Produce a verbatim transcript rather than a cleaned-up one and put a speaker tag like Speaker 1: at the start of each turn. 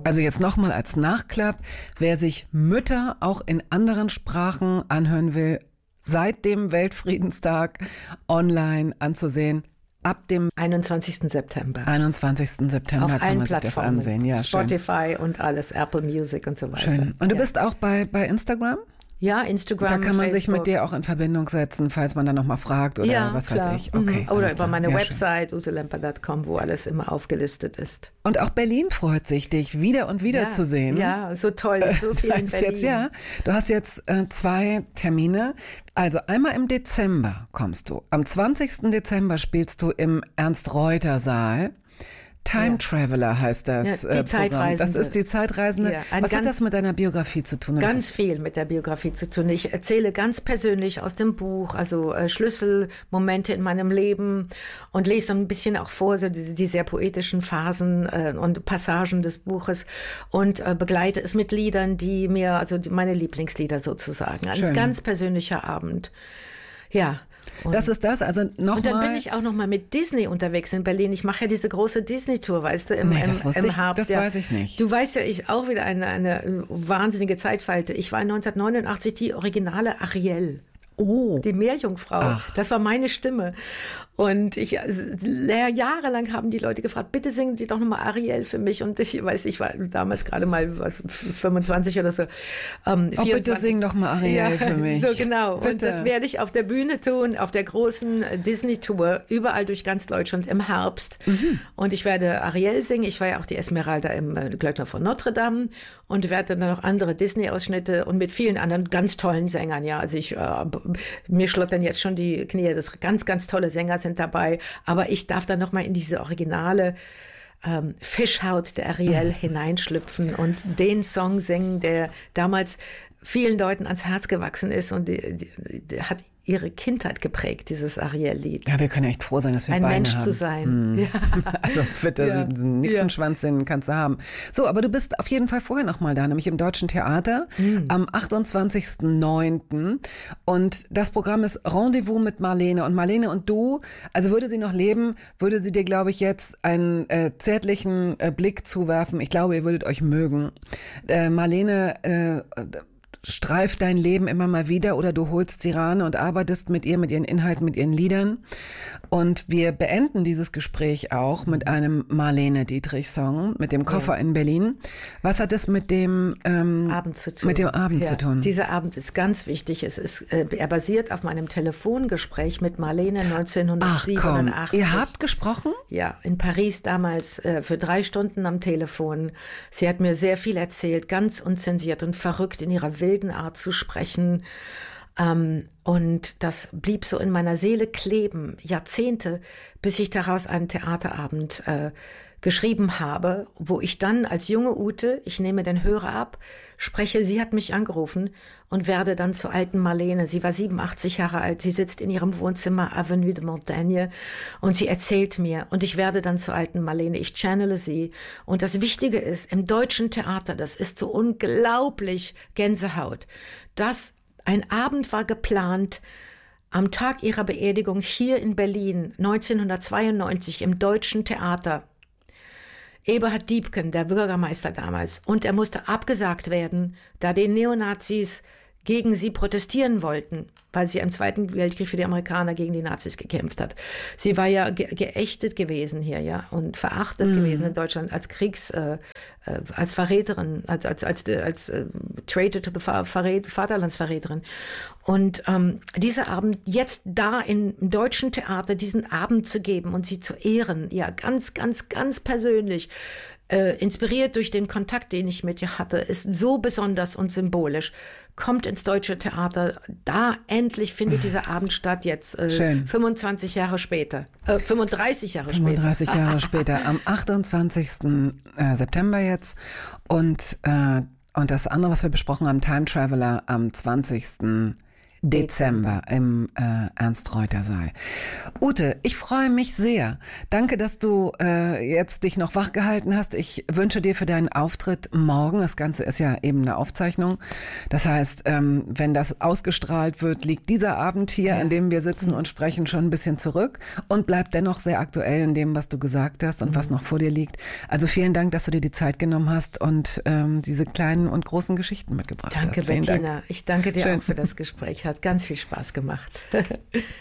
Speaker 1: Also jetzt nochmal als Nachklapp, wer sich Mütter auch in anderen Sprachen anhören will, seit dem Weltfriedenstag online anzusehen. Ab dem
Speaker 2: einundzwanzigsten September.
Speaker 1: einundzwanzigsten September
Speaker 2: auf
Speaker 1: kann
Speaker 2: allen
Speaker 1: man sich das
Speaker 2: Plattformen.
Speaker 1: ansehen. Ja,
Speaker 2: Spotify
Speaker 1: schön.
Speaker 2: Und alles, Apple Music und so weiter.
Speaker 1: Schön. Und du
Speaker 2: ja.
Speaker 1: bist auch bei, bei Instagram?
Speaker 2: Ja, Instagram,
Speaker 1: Da kann man
Speaker 2: Facebook.
Speaker 1: sich mit dir auch in Verbindung setzen, falls man dann nochmal fragt oder
Speaker 2: ja,
Speaker 1: was
Speaker 2: klar.
Speaker 1: weiß ich. Okay,
Speaker 2: mhm. Oder
Speaker 1: alles
Speaker 2: über
Speaker 1: klar.
Speaker 2: meine
Speaker 1: Ja,
Speaker 2: Website uselemper punkt com, wo alles immer aufgelistet ist.
Speaker 1: Und auch Berlin freut sich, dich wieder und wieder
Speaker 2: ja,
Speaker 1: zu sehen.
Speaker 2: Ja, so toll, so viel
Speaker 1: du
Speaker 2: in
Speaker 1: hast
Speaker 2: Berlin.
Speaker 1: Jetzt, ja, du hast jetzt äh, zwei Termine. Also einmal im Dezember kommst du. Am zwanzigsten Dezember spielst du im Ernst-Reuter-Saal. Time ja. Traveler heißt das
Speaker 2: ja, die
Speaker 1: äh, Programm. Das ist die Zeitreisende.
Speaker 2: Ja,
Speaker 1: Was
Speaker 2: ganz,
Speaker 1: hat das mit deiner Biografie zu tun?
Speaker 2: Ganz viel mit der Biografie zu tun. Ich erzähle ganz persönlich aus dem Buch, also äh, Schlüsselmomente in meinem Leben und lese ein bisschen auch vor, so die, die sehr poetischen Phasen äh, und Passagen des Buches und äh, begleite es mit Liedern, die mir, also die, meine Lieblingslieder sozusagen. Ein
Speaker 1: Schön.
Speaker 2: Ganz persönlicher Abend. Ja.
Speaker 1: Und das ist das, also nochmal.
Speaker 2: Und dann bin ich auch noch mal mit Disney unterwegs in Berlin. Ich mache ja diese große Disney-Tour, weißt du, im,
Speaker 1: nee, das
Speaker 2: im,
Speaker 1: wusste
Speaker 2: im
Speaker 1: ich,
Speaker 2: Herbst.
Speaker 1: Das
Speaker 2: ja.
Speaker 1: weiß ich nicht.
Speaker 2: Du weißt ja, ich auch wieder eine, eine wahnsinnige Zeitfalte. Ich war neunzehnhundertneunundachtzig die originale Ariel.
Speaker 1: Oh.
Speaker 2: Die Meerjungfrau. Ach. Das war meine Stimme. Und ich, jahrelang haben die Leute gefragt, bitte singen die doch nochmal Ariel für mich. Und ich weiß, ich war damals gerade mal was, fünfundzwanzig oder so. Ähm,
Speaker 1: oh, bitte sing doch mal Ariel ja, für mich.
Speaker 2: So genau.
Speaker 1: Bitte.
Speaker 2: Und das werde ich auf der Bühne tun, auf der großen Disney-Tour, überall durch ganz Deutschland im Herbst. Mhm. Und ich werde Ariel singen. Ich war ja auch die Esmeralda im Glöckner von Notre Dame und werde dann noch andere Disney-Ausschnitte und mit vielen anderen ganz tollen Sängern. Ja, also ich, äh, mir schlottern jetzt schon die Knie. Das ganz, ganz tolle Sänger sind dabei, aber ich darf dann nochmal in diese originale ähm, Fischhaut der Ariel hineinschlüpfen und den Song singen, der damals vielen Leuten ans Herz gewachsen ist und die, die, die hat ihre Kindheit geprägt, dieses Ariel-Lied.
Speaker 1: Ja, wir können echt froh sein, dass wir
Speaker 2: Ein
Speaker 1: Beine
Speaker 2: Mensch
Speaker 1: haben.
Speaker 2: zu sein.
Speaker 1: Hm.
Speaker 2: Ja.
Speaker 1: Also bitte,
Speaker 2: ja.
Speaker 1: nichts ja. Schwanz, den kannst du haben. So, aber du bist auf jeden Fall vorher noch mal da, nämlich im Deutschen Theater hm. am achtundzwanzigsten neunten Und das Programm ist Rendezvous mit Marlene. Und Marlene und du, also würde sie noch leben, würde sie dir, glaube ich, jetzt einen äh, zärtlichen äh, Blick zuwerfen. Ich glaube, ihr würdet euch mögen. Äh, Marlene äh, streift dein Leben immer mal wieder oder du holst sie ran und arbeitest mit ihr, mit ihren Inhalten, mit ihren Liedern. Und wir beenden dieses Gespräch auch mit einem Marlene Dietrich-Song, mit dem Koffer ja. in Berlin. Was hat es mit dem ähm, Abend zu tun? Mit dem Abend
Speaker 2: ja,
Speaker 1: zu tun?
Speaker 2: Dieser Abend ist ganz wichtig. Es ist, äh, er basiert auf meinem Telefongespräch mit Marlene neunzehnhundertsiebenundachtzig.
Speaker 1: Ach komm, ihr habt gesprochen?
Speaker 2: Ja, in Paris damals äh, für drei Stunden am Telefon. Sie hat mir sehr viel erzählt, ganz unzensiert und verrückt in ihrer wilden Art zu sprechen. Ähm, und das blieb so in meiner Seele kleben, Jahrzehnte, bis ich daraus einen Theaterabend äh, geschrieben habe, wo ich dann als junge Ute, ich nehme den Hörer ab, spreche, sie hat mich angerufen und werde dann zur alten Marlene. Sie war siebenundachtzig Jahre alt, sie sitzt in ihrem Wohnzimmer, Avenue de Montaigne, und sie erzählt mir und ich werde dann zur alten Marlene, ich channele sie. Und das Wichtige ist, im deutschen Theater, das ist so unglaublich Gänsehaut, dass ein Abend war geplant, am Tag ihrer Beerdigung hier in Berlin, neunzehnhundertzweiundneunzig im Deutschen Theater. Eberhard Diepken, der Bürgermeister damals, und er musste abgesagt werden, da die Neonazis gegen sie protestieren wollten, weil sie im Zweiten Weltkrieg für die Amerikaner gegen die Nazis gekämpft hat. Sie war ja ge- geächtet gewesen hier, ja, und verachtet mhm. gewesen in Deutschland als Kriegs, äh, äh, als Verräterin, als als als als äh, Traitor to the Verrät, Vaterlandsverräterin. Und ähm, dieser Abend jetzt da im Deutschen Theater diesen Abend zu geben und sie zu ehren, ja, ganz, ganz, ganz persönlich. Äh, inspiriert durch den Kontakt, den ich mit ihr hatte, ist so besonders und symbolisch. Kommt ins Deutsche Theater, da endlich findet dieser Abend statt, jetzt äh, fünfundzwanzig Jahre später, äh, fünfunddreißig Jahre später.
Speaker 1: fünfunddreißig Jahre später, am achtundzwanzigsten September jetzt und, äh, und das andere, was wir besprochen haben, Time Traveler am zwanzigsten Dezember im äh, Ernst-Reuter-Saal. Ute, ich freue mich sehr. Danke, dass du äh, jetzt dich noch wachgehalten hast. Ich wünsche dir für deinen Auftritt morgen, das Ganze ist ja eben eine Aufzeichnung, das heißt, ähm, wenn das ausgestrahlt wird, liegt dieser Abend hier, ja. an dem wir sitzen und sprechen, schon ein bisschen zurück und bleibt dennoch sehr aktuell in dem, was du gesagt hast und mhm. was noch vor dir liegt. Also vielen Dank, dass du dir die Zeit genommen hast und ähm, diese kleinen und großen Geschichten mitgebracht
Speaker 2: danke,
Speaker 1: hast. Danke,
Speaker 2: Bettina.
Speaker 1: Dank.
Speaker 2: Ich danke dir
Speaker 1: Schön.
Speaker 2: auch für das Gespräch. Hat ganz viel Spaß gemacht.